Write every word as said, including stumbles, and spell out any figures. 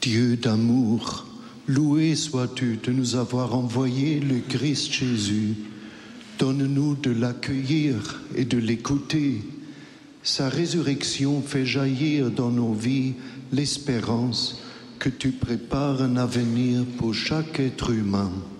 Dieu d'amour, loué sois-tu de nous avoir envoyé le Christ Jésus. Donne-nous de l'accueillir et de l'écouter. Sa résurrection fait jaillir dans nos vies l'espérance que tu prépares un avenir pour chaque être humain.